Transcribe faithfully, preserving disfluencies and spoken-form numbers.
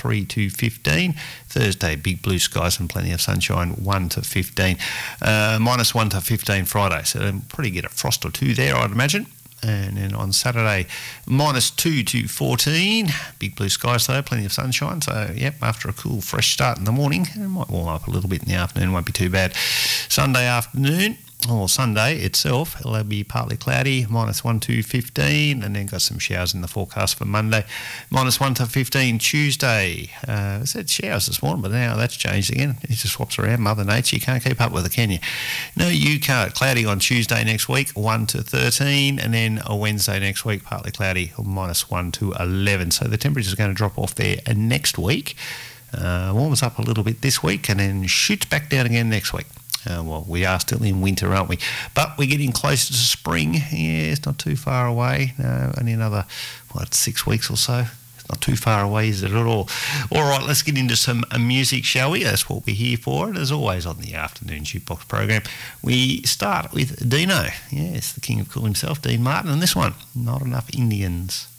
three to fifteen. Thursday, big blue skies and plenty of sunshine, one to fifteen. Uh, minus one to fifteen Friday, so they'll probably get a frost or two there, I'd imagine. And then on Saturday, minus two to fourteen. Big blue skies though, plenty of sunshine. So, yep, after a cool, fresh start in the morning, it might warm up a little bit in the afternoon, won't be too bad. Sunday afternoon, or Sunday itself, it'll be partly cloudy, minus one to fifteen, and then got some showers in the forecast for Monday, minus one to fifteen. Tuesday, uh, I said showers this morning, but now that's changed again. It just swaps around. Mother Nature, you can't keep up with it, can you? No, you can't. Cloudy on Tuesday next week, one to thirteen, and then a Wednesday next week, partly cloudy, minus one to eleven. So the temperature's going to drop off there next week. Uh, warms up a little bit this week, and then shoots back down again next week. Uh, well, we are still in winter, aren't we? But we're getting closer to spring. Yeah, it's not too far away. No, only another, what, six weeks or so. It's not too far away, is it at all? All right, let's get into some uh, music, shall we? That's what we're here for. And as always on the afternoon jukebox program, we start with Dino. Yes, the king of cool himself, Dean Martin. And this one, Not Enough Indians.